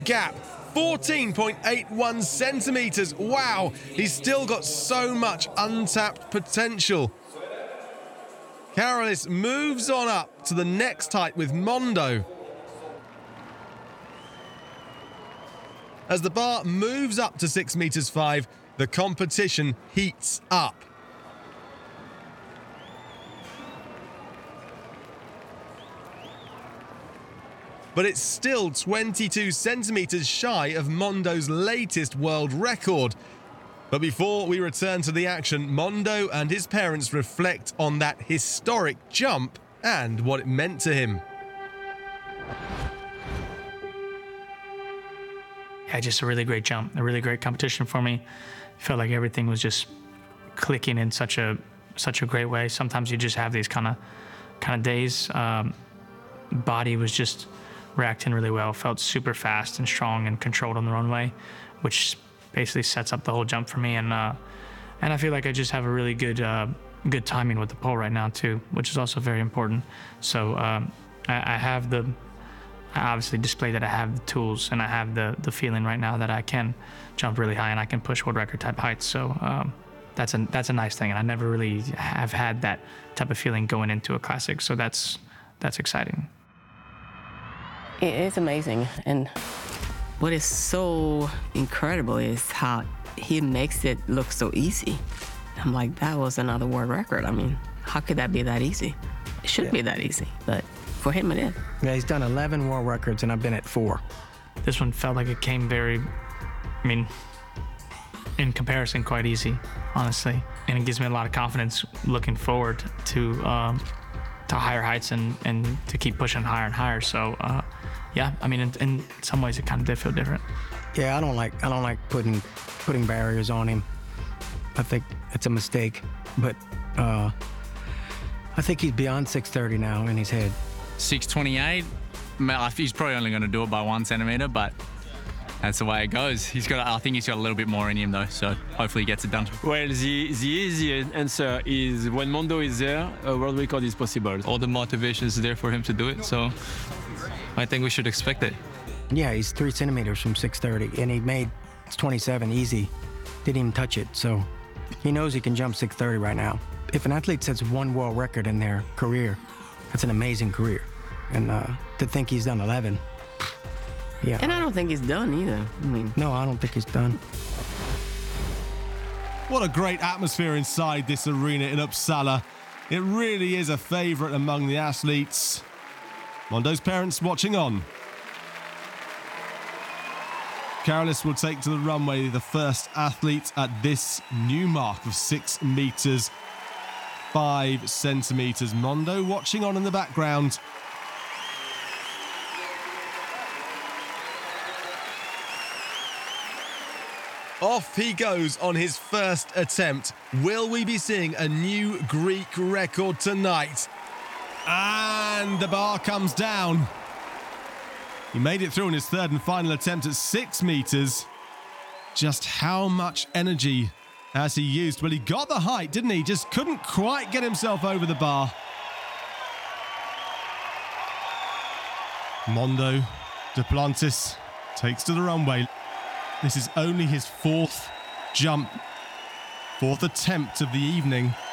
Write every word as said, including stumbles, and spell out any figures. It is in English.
gap. fourteen point eight one centimeters. Wow, he's still got so much untapped potential. Carolis moves on up to the next height with Mondo. As the bar moves up to six meters five, the competition heats up. But it's still twenty-two centimeters shy of Mondo's latest world record. But before we return to the action, Mondo and his parents reflect on that historic jump and what it meant to him. Yeah, just a really great jump, a really great competition for me. Felt like everything was just clicking in such a such a great way. Sometimes you just have these kind of kind of days. Um, body was just reacting really well. Felt super fast and strong and controlled on the runway, which basically sets up the whole jump for me. And uh, and I feel like I just have a really good uh, good timing with the pole right now too, which is also very important. So um, I, I have the. I obviously display that I have the tools and I have the the feeling right now that I can jump really high and I can push world record type heights. So um, that's a that's a nice thing, and I never really have had that type of feeling going into a classic. So that's that's exciting. It is amazing, and what is so incredible is how he makes it look so easy. I'm like, that was another world record. I mean, how could that be that easy? It shouldn't yeah. be that easy, but for him it is. Yeah, he's done eleven world records, and I've been at four. This one felt like it came very, I mean, in comparison, quite easy, honestly. And it gives me a lot of confidence looking forward to um, to higher heights and, and to keep pushing higher and higher. So, uh, yeah, I mean, in, in some ways, it kind of did feel different. Yeah, I don't like I don't like putting putting barriers on him. I think it's a mistake, but uh, I think he's beyond six thirty now in his head. six twenty-eight, he's probably only going to do it by one centimeter, but that's the way it goes. He's got, I think he's got a little bit more in him though, so hopefully he gets it done. Well, the, the easy answer is when Mondo is there, a world record is possible. All the motivation is there for him to do it, so I think we should expect it. Yeah, he's three centimeters from six thirty, and he made twenty-seven easy. Didn't even touch it, so he knows he can jump six thirty right now. If an athlete sets one world record in their career, that's an amazing career. And uh, to think he's done eleven, yeah. And I don't think he's done either. I mean, no, I don't think he's done. What a great atmosphere inside this arena in Uppsala. It really is a favourite among the athletes. Mondo's parents watching on. Carolis will take to the runway, the first athlete at this new mark of six metres, five centimetres. Mondo watching on in the background. Off he goes on his first attempt. Will we be seeing a new Greek record tonight? And the bar comes down. He made it through in his third and final attempt at six metres. Just how much energy has he used? Well, he got the height, didn't he? Just couldn't quite get himself over the bar. Mondo Duplantis takes to the runway. This is only his fourth jump, fourth attempt of the evening.